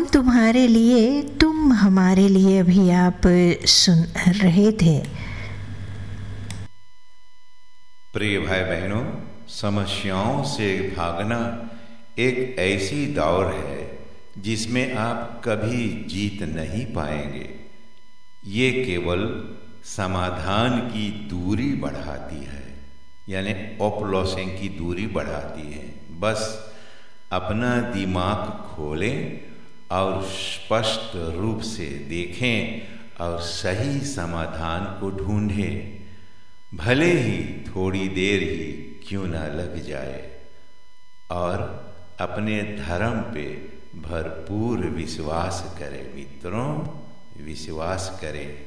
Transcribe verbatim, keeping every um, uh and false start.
तुम्हारे लिए, तुम हमारे लिए भी आप सुन रहे थे। प्रिय भाई बहनों, समस्याओं से भागना एक ऐसी दौड़ है जिसमें आप कभी जीत नहीं पाएंगे। ये केवल समाधान की दूरी बढ़ाती है, यानी ओपलॉसिंग की दूरी बढ़ाती है। बस अपना दिमाग खोलें और स्पष्ट रूप से देखें और सही समाधान को ढूंढें, भले ही थोड़ी देर ही क्यों ना लग जाए। और अपने धर्म पे भरपूर विश्वास करें मित्रों, विश्वास करें।